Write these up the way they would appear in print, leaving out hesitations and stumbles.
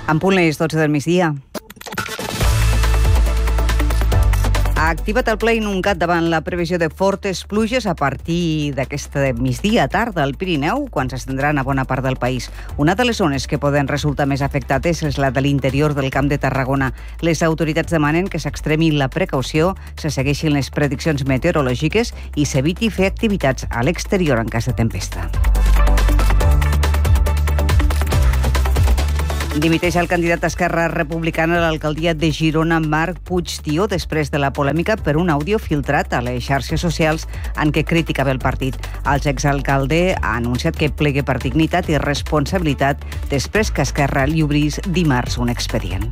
En punt les 12 del migdia. Ha activat el Pla Inuncat davant la previsió de fortes pluges a partir d'aquesta migdia tarda al Pirineu, quan s'estendran a bona part del país. Una de les zones que poden resultar més afectades és la de l'interior del Camp de Tarragona. Les autoritats demanen que s'extremi la precaució, se segueixin les prediccions meteorològiques i s'eviti fer activitats a l'exterior en cas de tempesta. Dimiteix el candidat d'Esquerra Republicana a l'alcaldia de Girona, Marc Puigtió, després de la polèmica per un àudio filtrat a les xarxes socials en què criticava el partit. El exalcalde ha anunciat que plegue per dignitat i responsabilitat després que Esquerra li obrís dimarts un expedient.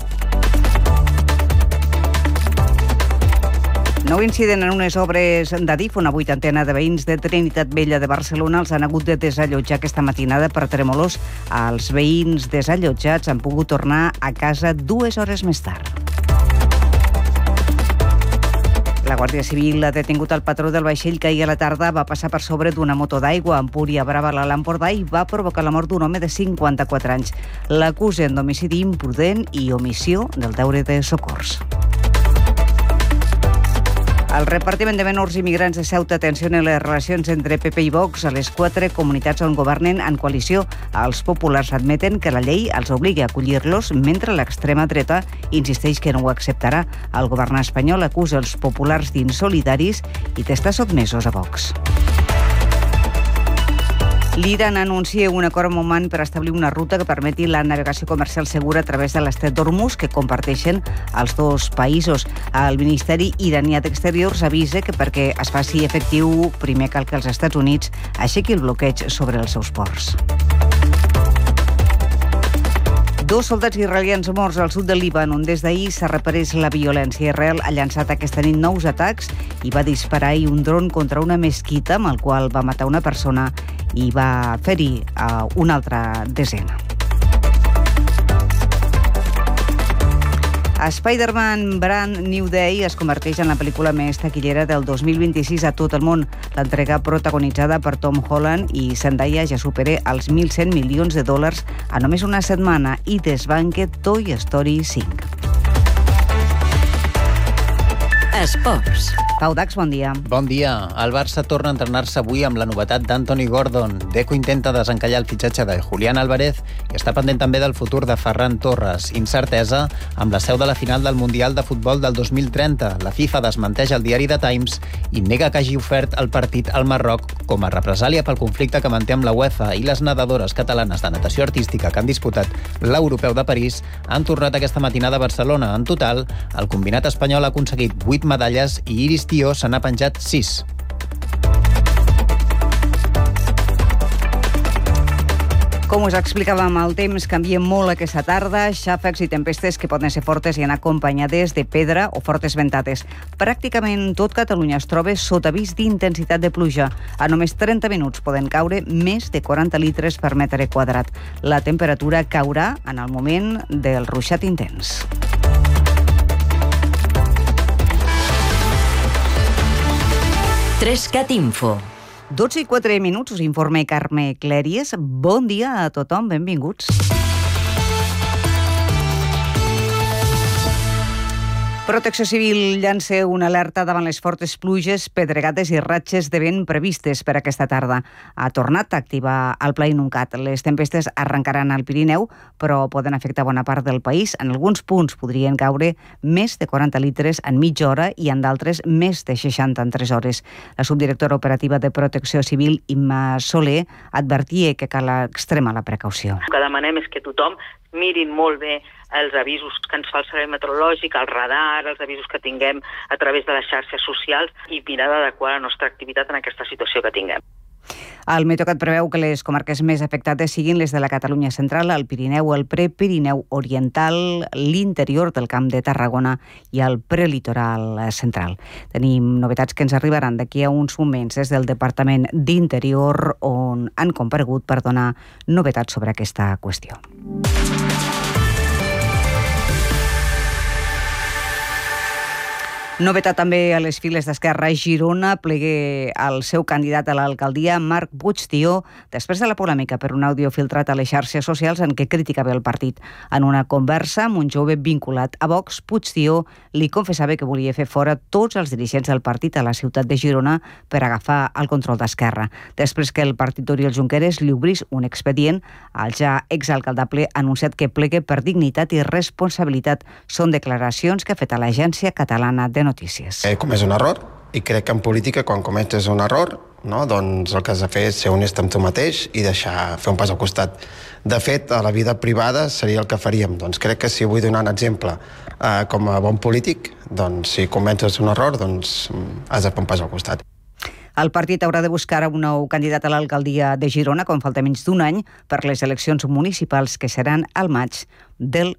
Nou incident en unes obres d'Adif, una vuitantena de veïns de Trinitat Vella de Barcelona els han hagut de desallotjar aquesta matinada per tremolors. Els veïns desallotjats han pogut tornar a casa 2 hores més tard. La Guàrdia Civil ha detingut el patró del vaixell que ahir a la tarda va passar per sobre d'una moto d'aigua a Empúria Brava, a l'Empordà, i va provocar la mort d'un home de 54 anys. L'acusen d'homicidi imprudent i omissió del deure de socors. El repartiment de menors immigrants de Ceuta tensiona les relacions entre PP i Vox a les 4 comunitats on governen en coalició. Els populars admeten que la llei els obliga a acollir-los, mentre l'extrema dreta insisteix que no ho acceptarà. El govern espanyol acusa els populars d'insolidaris i d'estar sotmesos a Vox. L'Iran anuncia un acord amb Oman per establir una ruta que permeti la navegació comercial segura a través de l'estret d'Hormuz que comparteixen els dos països. El Ministeri iranià d'Exteriors avisa que perquè es faci efectiu primer cal que els Estats Units aixequi el bloqueig sobre els seus ports. 2 soldats israelians morts al sud del Líban, on des d'ahir s'ha reprès la violència. Israel ha llançat aquesta nit 9 atacs i va disparar ahir un dron contra una mesquita amb el qual va matar una persona i va ferir a una altra desena. Spider-Man Brand New Day es converteix en la pel·lícula més taquillera del 2026 a tot el món. L'entrega protagonitzada per Tom Holland i Zendaya ja supera els 1.100 milions de dòlars a només una setmana i desbanca Toy Story 5. Esports. Pau Dax, bon dia. Bon dia. El Barça torna a entrenar-se avui amb la novetat d'Anthony Gordon. Deco intenta desencallar el fitxatge de Julián Álvarez i està pendent també del futur de Ferran Torres. Incertesa amb la seu de la final del Mundial de Futbol del 2030. La FIFA desmenteix el diari The Times i nega que hagi ofert el partit al Marroc com a represàlia pel conflicte que manté amb la UEFA, i les nedadores catalanes de natació artística que han disputat l'Europeu de París han tornat aquesta matinada a Barcelona. En total, el combinat espanyol ha aconseguit 8 medalles i Iris Tió se n'ha penjat 6. Com us explicàvem, el temps canvia molt aquesta tarda, xàfecs i tempestes que poden ser fortes i anar acompanyades de pedra o fortes ventades. Pràcticament tot Catalunya es troba sota avís d'intensitat de pluja. A només 30 minuts poden caure més de 40 litres per metre quadrat. La temperatura caurà en el moment del ruixat intens. Trescat Info. 12 i 4 minuts, us informa Carme Clèries. Bon dia a tothom, benvinguts. Protecció Civil llança una alerta davant les fortes pluges, pedregades i ratxes de vent previstes per aquesta tarda. Ha tornat a activar el Pla Inuncat. Les tempestes arrencaran al Pirineu, però poden afectar bona part del país. En alguns punts podrien caure més de 40 litres en mitja hora i en d'altres més de 60 en 3 hores. La subdirectora operativa de Protecció Civil, Imma Soler, advertia que cal extremar la precaució. El que demanem és que tothom mirin molt bé els avisos que ens fa el Servei Meteorològic, el radar, els avisos que tinguem a través de les xarxes socials i mirar d'adequar la nostra activitat en aquesta situació que tinguem. El Meteocat preveu que les comarques més afectades siguin les de la Catalunya central, el Pirineu, el Prepirineu oriental, l'interior del Camp de Tarragona i el prelitoral central. Tenim novetats que ens arribaran d'aquí a uns moments des del Departament d'Interior, on han comparegut per donar novetats sobre aquesta qüestió. Novetat també a les files d'Esquerra. Girona plegue el seu candidat a l'alcaldia, Marc Puigdió, després de la polèmica per un àudio filtrat a les xarxes socials en què criticava el partit. En una conversa amb un jove vinculat a Vox, Puigdió li confessava que volia fer fora tots els dirigents del partit a la ciutat de Girona per agafar el control d'Esquerra. Després que el partit d'Oriol Junqueras li obrís un expedient, el ja exalcaldable ha anunciat que plegue per dignitat i responsabilitat. Són declaracions que ha fet a l'Agència Catalana de Notícies. He comès un error i crec que en política quan cometes un error, no, doncs el que has de fer és ser honest amb tu mateix i deixar fer un pas al costat. De fet, a la vida privada seria el que faríem. Doncs crec que si vull donar un exemple com a bon polític, doncs si cometes un error, doncs has de fer un pas al costat. El partit haurà de buscar un nou candidat a l'alcaldia de Girona quan falta menys d'un any per les eleccions municipals que seran al maig del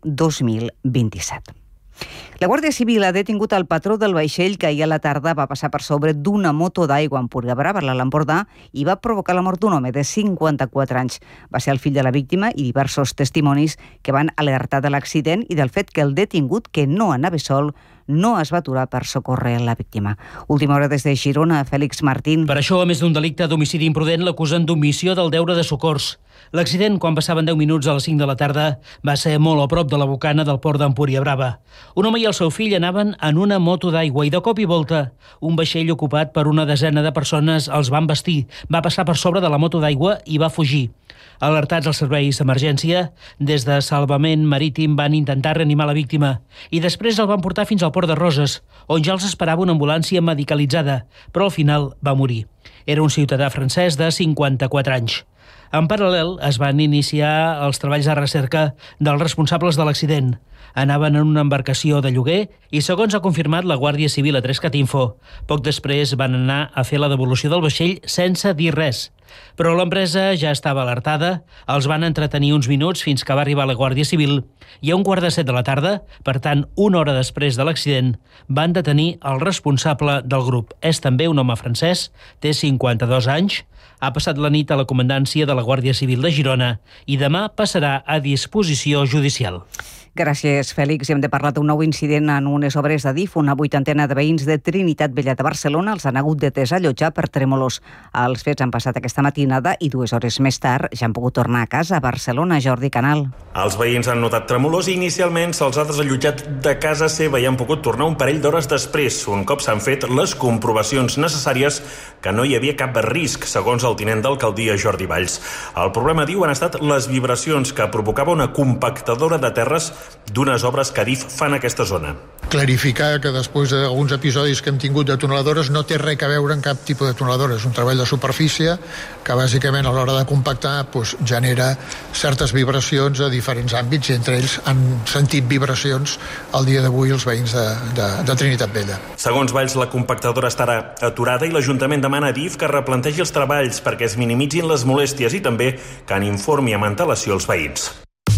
2027. La Guàrdia Civil ha detingut el patró del vaixell que ahir a la tarda va passar per sobre d'una moto d'aigua a Empuriabrava, a l'Empordà, i va provocar la mort d'un home de 54 anys. Va ser el fill de la víctima i diversos testimonis que van alertar de l'accident i del fet que el detingut, que no anava sol, no es va aturar per socórrer la víctima. Última hora des de Girona, Fèlix Martín. Per això, a més d'un delicte d'homicidi imprudent, l'acusen d'omissió del deure de socors. L'accident, quan passaven 10 minuts a les 5 de la tarda, va ser molt a prop de la bocana del port d'Empuriabrava. Un home i el seu fill anaven en una moto d'aigua i de cop i volta un vaixell ocupat per una desena de persones els va embestir, va passar per sobre de la moto d'aigua i va fugir. Alertats als serveis d'emergència, des de Salvament Marítim van intentar reanimar la víctima i després el van portar fins al port de Roses, on ja els esperava una ambulància medicalitzada, però al final va morir. Era un ciutadà francès de 54 anys. En paral·lel, es van iniciar els treballs de recerca dels responsables de l'accident. Anaven en una embarcació de lloguer i, segons ha confirmat la Guàrdia Civil a 3CatInfo, poc després van anar a fer la devolució del vaixell sense dir res. Però l'empresa ja estava alertada, els van entretenir uns minuts fins que va arribar la Guàrdia Civil i a 1:15 de la tarda, per tant, una hora després de l'accident, van detenir el responsable del grup. És també un home francès, té 52 anys, ha passat la nit a la comandància de la Guàrdia Civil de Girona i demà passarà a disposició judicial. Gràcies, Fèlix. Hem de parlar d'un nou incident en unes obres d'Adif. Una 80ena de veïns de Trinitat Vella de Barcelona els han hagut de desallotjar per trèmolos. Els fets han passat aquesta matinada i 2 hores més tard ja han pogut tornar a casa a Barcelona. Jordi Canal. Els veïns han notat tremolors i inicialment se'ls ha desallotjat de casa seva i han pogut tornar un parell d'hores després, un cop s'han fet les comprovacions necessàries que no hi havia cap risc, segons el tinent d'alcaldia Jordi Valls. El problema, diu, han estat les vibracions que provocava una compactadora de terres d'unes obres que Adif fa en aquesta zona. Clarificar que després d'alguns episodis que hem tingut de tuneladores no té res a veure amb cap tipus de tuneladora. És un treball de superfície que bàsicament a l'hora de compactar genera certes vibracions a diferents àmbits i entre ells han sentit vibracions al dia d'avui els veïns de Trinitat Vella. Segons Valls, la compactadora estarà aturada i l'Ajuntament demana a Adif que replantegi els treballs perquè es minimitzin les molèsties i també que n'informi amb antelació els veïns.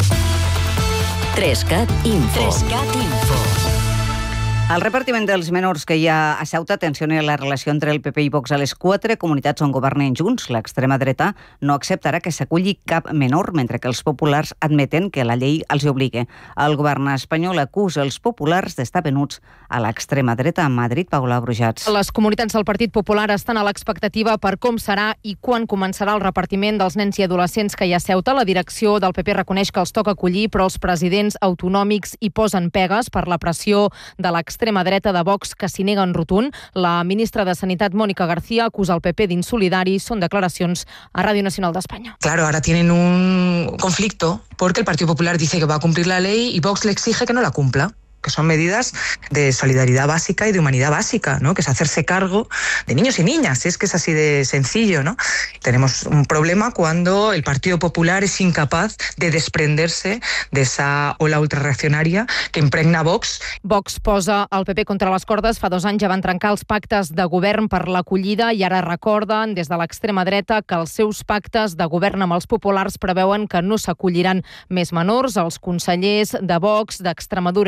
3Cat Info. El repartiment dels menors que hi ha a Ceuta tensiona la relació entre el PP i Vox a les 4 comunitats on governen junts. L'extrema dreta no acceptarà que s'aculli cap menor, mentre que els populars admeten que la llei els obliga. El govern espanyol acusa els populars d'estar venuts a l'extrema dreta a Madrid. Paula Brujats. Les comunitats del Partit Popular estan a l'expectativa per com serà i quan començarà el repartiment dels nens i adolescents que hi ha a Ceuta. La direcció del PP reconeix que els toca acollir, però els presidents autonòmics hi posen pegues per la pressió de l'extrema dreta de Vox, que s'hi nega en rotund. La ministra de Sanitat, Mónica García, acusa el PP d'insolidari. Són declaracions a Radio Nacional d'Espanya. Claro, ahora tienen un conflicto porque el Partido Popular dice que va a cumplir la ley y Vox le exige que no la cumpla, que son medidas de solidaridad básica y de humanidad básica, ¿no? Que es hacerse cargo de niños y niñas, es que es así de sencillo, ¿no? Tenemos un problema cuando el Partido Popular es incapaz de desprenderse de esa ola ultrarreaccionària que impregna Vox. Vox posa el PP contra les cordes. Fa 2 anys ja van trencar els pactes de govern per l'acollida i ara recorden des de l'extrema dreta que els seus pactes de govern amb els populars preveuen que no s'acolliran més menors. Els consellers de Vox, d'Extremadura i l'Aragó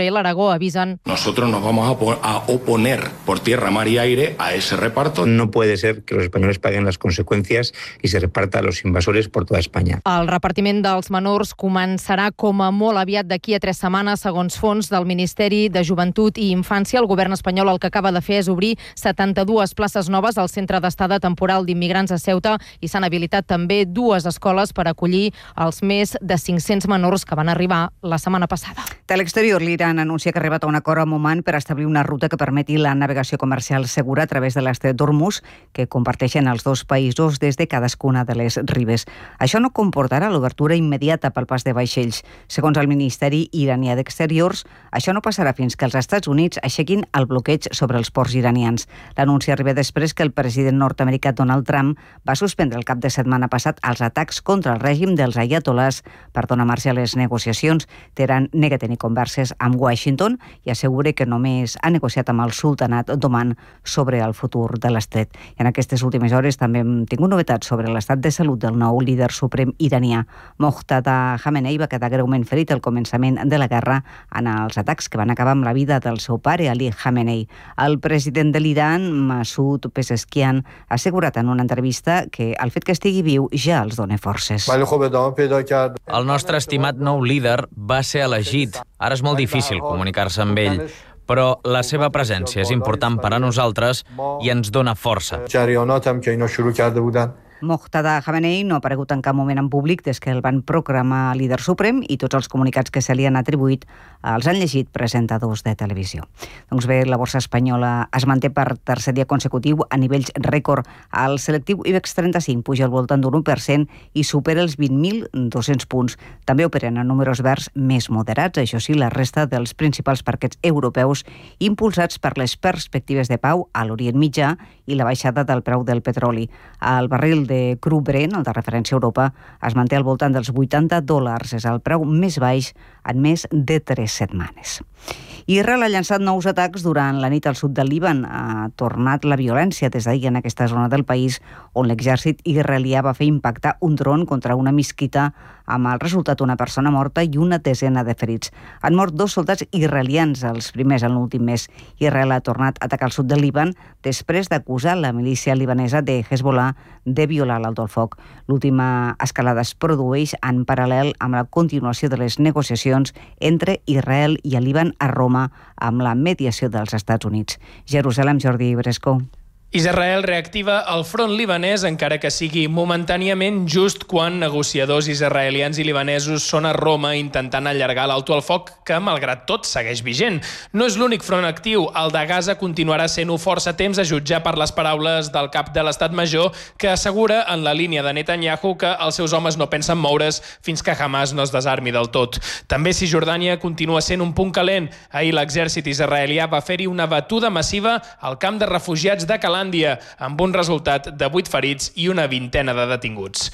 Aragó avisen. Nosotros nos vamos a oponer por tierra, mar y aire a ese reparto. No puede ser que los españoles paguen las consecuencias y se reparta a los invasores por toda España. El repartiment dels menors començarà com a molt aviat d'aquí a 3 setmanes, segons fons del Ministeri de Joventut i Infància. El govern espanyol el que acaba de fer és obrir 72 places noves al Centre d'Estada Temporal d'Immigrants a Ceuta i s'han habilitat també 2 escoles per acollir els més de 500 menors que van arribar la setmana passada. De l'exterior, l'Iran anuncia que ha arribat a un acord amb Oman per establir una ruta que permeti la navegació comercial segura a través de l'estret d'Hormuz, que comparteixen els dos països des de cadascuna de les ribes. Això no comportarà l'obertura immediata pel pas de vaixells. Segons el Ministeri iranià d'Exteriors, això no passarà fins que els Estats Units aixequin el bloqueig sobre els ports iranians. L'anunci arriba després que el president nord-americà Donald Trump va suspendre el cap de setmana passat els atacs contra el règim dels ayatolás per donar marxa a les negociacions. Teheran nega tenir converses amb Washington i assegura que només ha negociat amb el sultanat d'Oman sobre el futur de l'estret. I en aquestes últimes hores també hem tingut novetats sobre l'estat de salut del nou líder suprem iranià. Mojtada Khamenei va quedar greument ferit al començament de la guerra en els atacs que van acabar amb la vida del seu pare, Ali Khamenei. El president de l'Iran, Masoud Pezeshkian, ha assegurat en una entrevista que el fet que estigui viu ja els dona forces. El nostre estimat nou líder va ser elegit. Ara és molt difícil comunicar-se amb ell, però la seva presència és important per a nosaltres i ens dona força. Mojtada Khamenei no ha aparegut en cap moment en públic des que el van proclamar líder suprem i tots els comunicats que se li han atribuït els han llegit presentadors de televisió. Doncs bé, la borsa espanyola es manté per tercer dia consecutiu a nivells rècord. El selectiu IBEX 35 puja al voltant d'un 1% i supera els 20.200 punts. També operen en números verds més moderats, això sí, la resta dels principals parquets europeus impulsats per les perspectives de pau a l'Orient Mitjà i la baixada del preu del petroli. El barril de cru Brent, el de referència a Europa, es manté al voltant dels $80. És el preu més baix en més de 3 setmanes. Israel ha llançat nous atacs durant la nit al sud del Líban. Ha tornat la violència des d'ahir en aquesta zona del país on l'exèrcit israelià va fer impactar un dron contra una mesquita amb el resultat una persona morta i una desena de ferits. Han mort 2 soldats israelians, els primers en l'últim mes. Israel ha tornat a atacar el sud del Líban després d'acusar la milícia libanesa de Hezbollah de violar l'alto al foc. L'última escalada es produeix en paral·lel amb la continuació de les negociacions entre Israel i el Líban a Roma amb la mediació dels Estats Units. Jerusalem, Jordi Bresco. Israel reactiva el front libanès, encara que sigui momentàniament, just quan negociadors israelians i libanesos són a Roma intentant allargar l'alto al foc, que, malgrat tot, segueix vigent. No és l'únic front actiu. El de Gaza continuarà sent-ho força temps, a jutjar per les paraules del cap de l'Estat Major, que assegura en la línia de Netanyahu que els seus homes no pensen moure's fins que Hamas no es desarmi del tot. També Cisjordània continua sent un punt calent. Ahir l'exèrcit israelià va fer-hi una batuda massiva al camp de refugiats de Calàndia, amb un resultat de 8 ferits i una vintena de detinguts.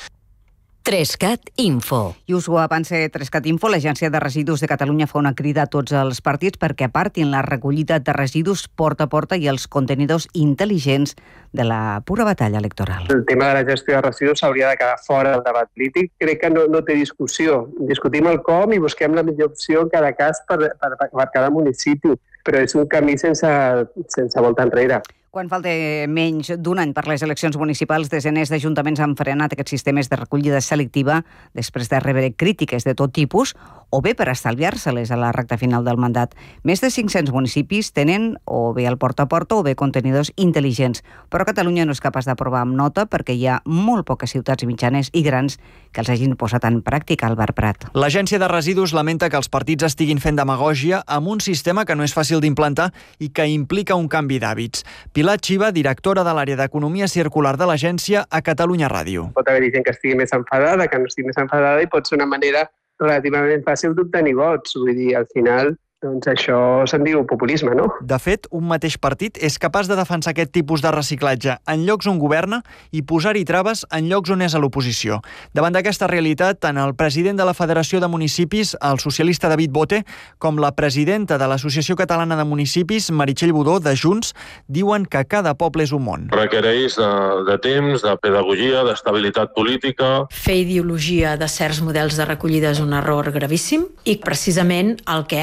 3CAT Info. I us ho avança 3CAT Info. L'Agència de Residus de Catalunya fa una crida a tots els partits perquè apartin la recollida de residus porta a porta i els contenidors intel·ligents de la pura batalla electoral. El tema de la gestió de residus s'hauria de quedar fora del debat polític. Crec que no té discussió. Discutim el com i busquem la millor opció en cada cas per cada municipi, però és un camí sense volta enrere. Quan falta menys d'un any per les eleccions municipals, desenes d'ajuntaments han frenat aquests sistemes de recollida selectiva després de rebre crítiques de tot tipus o bé per estalviar-se-les a la recta final del mandat. Més de 500 municipis tenen o bé el porta a porta o bé contenidors intel·ligents, però Catalunya no és capaç d'aprovar amb nota perquè hi ha molt poques ciutats mitjanes i grans que els hagin posat en pràctica. Albert Prat. L'Agència de Residus lamenta que els partits estiguin fent demagògia amb un sistema que no és fàcil d'implantar i que implica un canvi d'hàbits. Pilar Xiva, directora de l'àrea d'Economia Circular de l'agència a Catalunya Ràdio. Pot haver-hi gent que estigui més enfadada, que no estigui més enfadada i pot ser una manera relativament fàcil d'obtenir vots. Vull dir, al final, doncs això se'n diu populisme, no? De fet, un mateix partit és capaç de defensar aquest tipus de reciclatge en llocs on governa i posar-hi traves en llocs on és a l'oposició. Davant d'aquesta realitat, tant el president de la Federació de Municipis, el socialista David Bote, com la presidenta de l'Associació Catalana de Municipis, Meritxell Budó, de Junts, diuen que cada poble és un món. Requereix de temps, de pedagogia, d'estabilitat política. Fer ideologia de certs models de recollida és un error gravíssim i precisament el que hem de buscar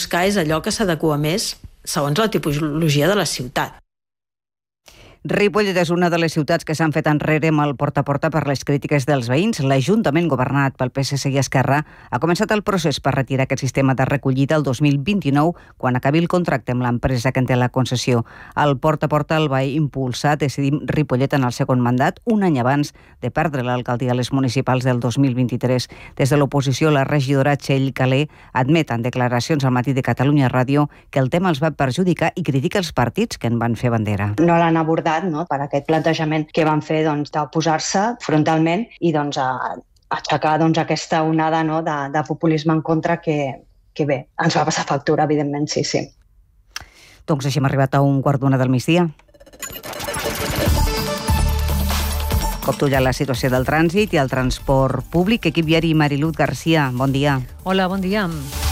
buscar és allò que s'adequa més segons la tipologia de la ciutat. Ripollet és una de les ciutats que s'han fet enrere amb el porta a porta per les crítiques dels veïns. L'Ajuntament, governat pel PSC i Esquerra, ha començat el procés per retirar aquest sistema de recollida el 2029, quan acabi el contracte amb l'empresa que en té la concessió. El porta a porta el va impulsar Decidim Ripollet en el segon mandat, un any abans de perdre l'alcaldia a les municipals del 2023. Des de l'oposició, la regidora Txell Calé admet en declaracions al Matí de Catalunya Ràdio que el tema els va perjudicar i critica els partits que en van fer bandera. No l'han abordat, per aquest plantejament que van fer de posar-se frontalment i aixecar aquesta onada de populisme en contra que bé, ens va passar factura, evidentment, sí. Doncs així hem arribat a 1:15 del migdia. Cop d'ull a la situació del trànsit i el transport públic. Equip viari, Mariluz Garcia, bon dia. Hola, bon dia.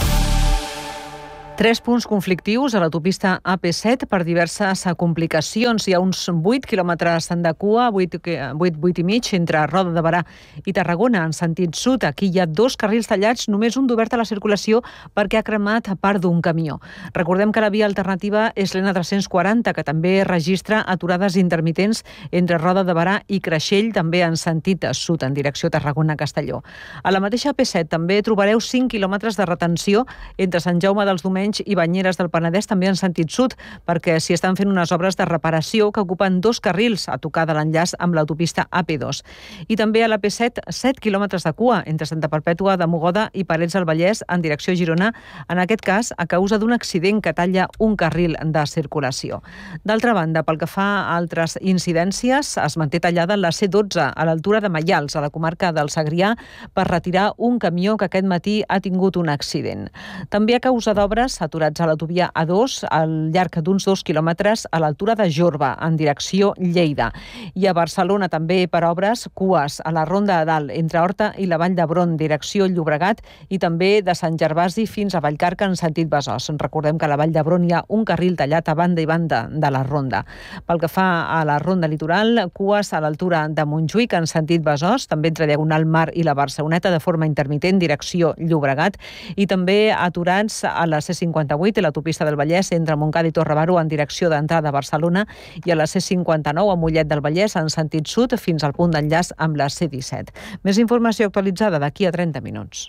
3 punts conflictius a l'autopista AP7 per diverses complicacions. Hi ha uns 8 quilòmetres de cua, 8 i mig, entre Roda de Berà i Tarragona, en sentit sud. Aquí hi ha 2 carrils tallats, només un d'obert a la circulació perquè ha cremat part d'un camió. Recordem que la via alternativa és l'N340, que també registra aturades intermitents entre Roda de Berà i Creixell, també en sentit sud, en direcció Tarragona-Castelló. A la mateixa AP7 també trobareu 5 quilòmetres de retenció entre Sant Jaume dels Domenys i Banyeres del Penedès, també en sentit sud, perquè s'hi estan fent unes obres de reparació que ocupen 2 carrils a tocar de l'enllaç amb l'autopista AP2. I també a l'AP7, 7 quilòmetres de cua entre Santa Perpètua de Mogoda i Parets del Vallès en direcció a Girona, en aquest cas a causa d'un accident que talla un carril de circulació. D'altra banda, pel que fa a altres incidències, es manté tallada la C12 a l'altura de Maials, a la comarca del Segrià, per retirar un camió que aquest matí ha tingut un accident. També a causa d'obres aturats a l'autovia A2 al llarg d'uns 2 quilòmetres a l'altura de Jorba, en direcció Lleida. I a Barcelona també per obres, cues a la Ronda de Dalt, entre Horta i la Vall d'Hebron, direcció Llobregat, i també de Sant Gervasi fins a Vallcarca en sentit Besòs. Recordem que a la Vall d'Hebron hi ha un carril tallat a banda i banda de la Ronda. Pel que fa a la Ronda Litoral, cues a l'altura de Montjuïc en sentit Besòs, també entre Diagonal Mar i la Barceloneta de forma intermitent, direcció Llobregat, i també aturats a la C58 i l'autopista del Vallès entre Montcada i Torre-Baró en direcció d'entrada a Barcelona i a la C59 a Mollet del Vallès en sentit sud fins al punt d'enllaç amb la C17. Més informació actualitzada d'aquí a 30 minuts.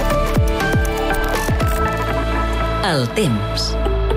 El temps.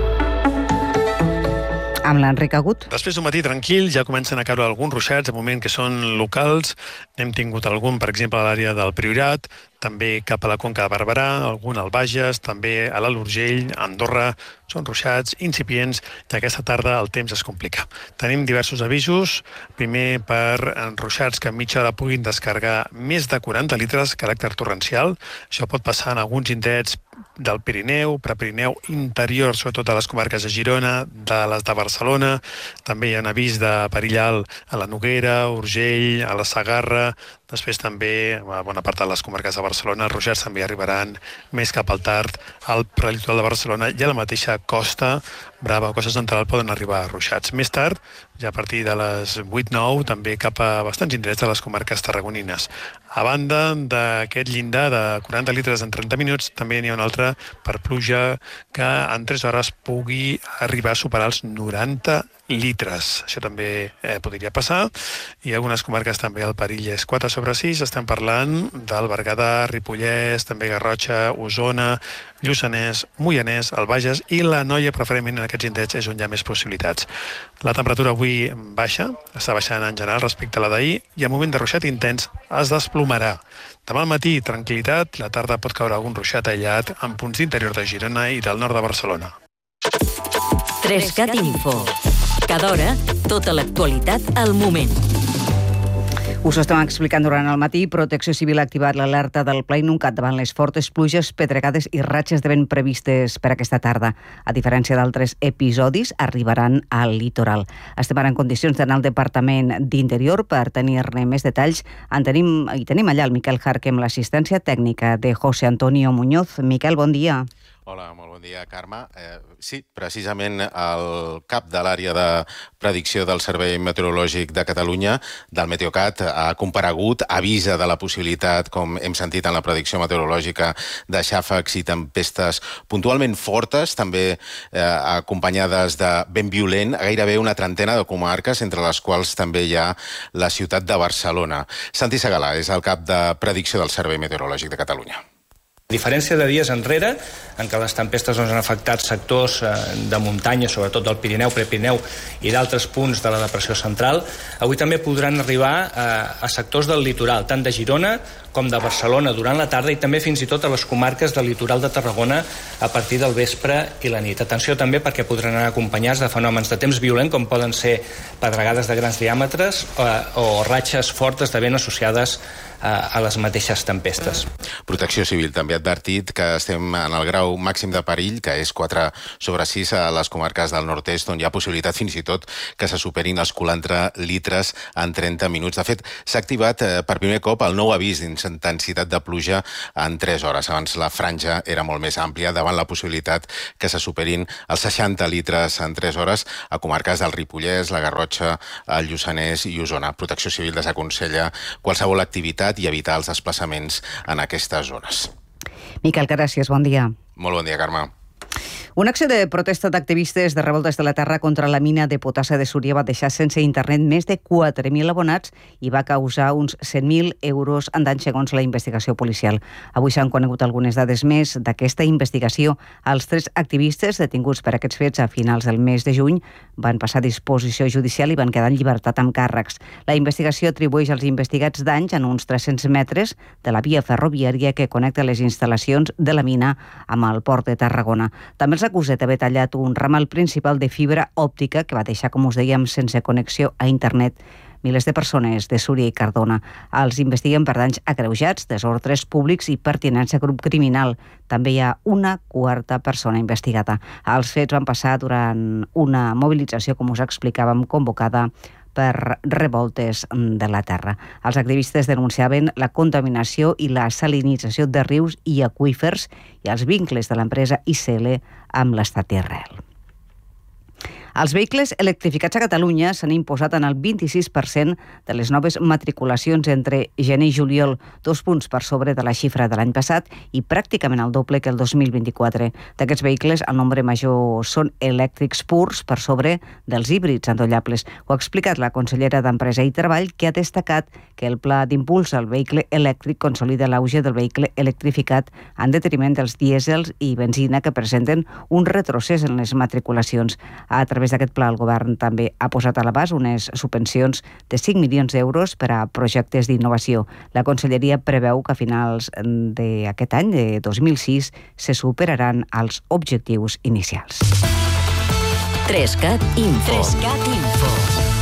Amb l'Enric Agut. Després d'un matí tranquil ja comencen a caure alguns ruixats, de moment que són locals. N'hem tingut algun, per exemple, a l'àrea del Priorat, també cap a la Conca de Barberà, algun al Bages, també a l'Alt Urgell, a Andorra. Són ruixats incipients i aquesta tarda el temps es complica. Tenim diversos avisos, primer per ruixats que en mitja hora puguin descarregar més de 40 litres, caràcter torrencial. Això pot passar en alguns indrets del Pirineu, Prepirineu interior, sobretot a les comarques de Girona, de les de Barcelona. També hi ha un avís de perill alt a la Noguera, Urgell, a la Segarra. Després també, a bona part de les comarques de Barcelona, els ruixats també arribaran més cap al tard al prelitoral de Barcelona i a la mateixa costa brava o costa central poden arribar ruixats. Més tard, ja a partir de les 8-9, també cap a bastants indrets de les comarques tarragonines. A banda d'aquest llindar de 40 litres en 30 minuts, també n'hi ha un altre per pluja que en 3 hores pugui arribar a superar els 90 litres. Això també podria passar. I algunes comarques també el perill és 4/6. Estem parlant del Berguedà, Ripollès, també Garrotxa, Osona, Lluçanès, Moianès, el Bages i la Noia, preferentment en aquests indrets és on hi ha més possibilitats. La temperatura avui baixa, està baixant en general respecte a la d'ahir i al moment de ruixat intens es desplomarà. Demà al matí, tranquil·litat, la tarda pot caure algun ruixat aïllat en punts d'interior de Girona i del nord de Barcelona. 3CAT Info. Cada hora, tota l'actualitat al moment. Us ho estem explicant durant el matí. Protecció Civil ha activat l'alerta del Pla Inuncat davant les fortes pluges, pedregades i ratxes de vent previstes per aquesta tarda. A diferència d'altres episodis, arribaran al litoral. Estem ara en condicions d'anar al Departament d'Interior per tenir-ne més detalls. Tenim allà el Miquel Jarque amb l'assistència tècnica de José Antonio Muñoz. Miquel, bon dia. Hola, molt bon dia, Carme. Sí, precisament el cap de l'àrea de predicció del Servei Meteorològic de Catalunya, del Meteocat, ha comparegut, avisa de la possibilitat, com hem sentit en la predicció meteorològica, de xàfecs i tempestes puntualment fortes, també acompanyades de vent violent, a gairebé una trentena de comarques, entre les quals també hi ha la ciutat de Barcelona. Santi Segalà és el cap de predicció del Servei Meteorològic de Catalunya. A diferència de dies enrere, en què les tempestes han afectat sectors de muntanya, sobretot del Pirineu, Prepirineu i d'altres punts de la depressió central, avui també podran arribar a sectors del litoral, tant de Girona com de Barcelona durant la tarda i també fins i tot a les comarques del litoral de Tarragona a partir del vespre i la nit. Atenció també perquè podran anar acompanyats de fenòmens de temps violent com poden ser pedregades de grans diàmetres o ratxes fortes de vent associades a les mateixes tempestes. Protecció Civil també ha advertit que estem en el grau màxim de perill, que és 4/6 a les comarques del nord-est, on hi ha possibilitat fins i tot que se superin els 40 litres en 30 minuts. De fet, s'ha activat per primer cop el nou avís d'intensitat de pluja en 3 hores. Abans la franja era molt més àmplia davant la possibilitat que se superin els 60 litres en 3 hores a comarques del Ripollès, la Garrotxa, el Lluçanès i Osona. Protecció Civil desaconsella qualsevol activitat i evitar els desplaçaments en aquestes zones. Miquel, gràcies, bon dia. Molt bon dia, Carme. Una acció de protesta d'activistes de Revoltes de la Terra contra la mina de potassa de Súria va deixar sense internet més de 4.000 abonats i va causar uns 100.000 euros en danys segons la investigació policial. Avui s'han conegut algunes dades més d'aquesta investigació. Els 3 activistes detinguts per aquests fets a finals del mes de juny van passar a disposició judicial i van quedar en llibertat amb càrrecs. La investigació atribueix als investigats danys en uns 300 metres de la via ferroviària que connecta les instal·lacions de la mina amb el port de Tarragona. També els acusa d'haver tallat un ramal principal de fibra òptica que va deixar, com us dèiem, sense connexió a internet milers de persones de Súria i Cardona. Els investiguen per danys agreujats, desordres públics i pertinença a grup criminal. També hi ha una 4a persona investigada. Els fets van passar durant una mobilització, com us explicàvem, convocada per Revoltes de la Terra. Els activistes denunciaven la contaminació i la salinització de rius i aqüífers i els vincles de l'empresa ICL amb l'estat d'Israel. Els vehicles electrificats a Catalunya s'han imposat en el 26% de les noves matriculacions entre gener i juliol, 2 punts per sobre de la xifra de l'any passat i pràcticament el doble que el 2024. D'aquests vehicles, el nombre major són elèctrics purs per sobre dels híbrids endollables. Ho ha explicat la consellera d'Empresa i Treball, que ha destacat que el pla d'impuls al vehicle elèctric consolida l'auge del vehicle electrificat en detriment dels dièsels i benzina que presenten un retrocés en les matriculacions. A través d'aquest pla, el govern també ha posat a l'abast unes subvencions de 5 milions d'euros per a projectes d'innovació. La Conselleria preveu que a finals d'aquest any, de 2006, se superaran els objectius inicials. 3CAT Info.